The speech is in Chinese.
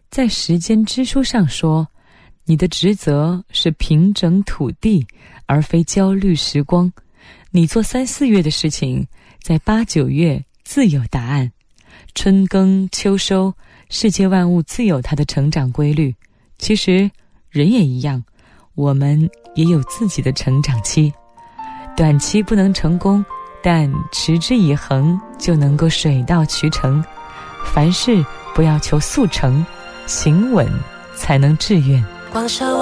在时间之书上说，你的职责是平整土地，而非焦虑时光。你做3、4月的事情，在8、9月自有答案。春耕秋收，世界万物自有它的成长规律。其实人也一样，我们也有自己的成长期。短期不能成功，但持之以恒就能够水到渠成。凡事不要求速成，行稳才能致远。 光手